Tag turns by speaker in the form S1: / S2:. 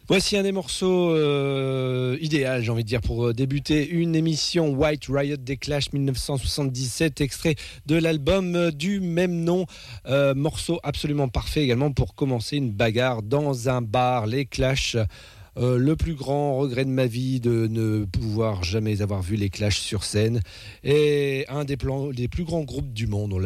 S1: Voici un des morceaux idéal, j'ai envie de dire, pour débuter une émission. White Riot des Clash 1977, extrait de l'album du même nom. Morceau absolument parfait également pour commencer une bagarre dans un bar. Les Clash, le plus grand regret de ma vie de ne pouvoir jamais avoir vu les Clash sur scène. Et un des plus grands groupes du monde.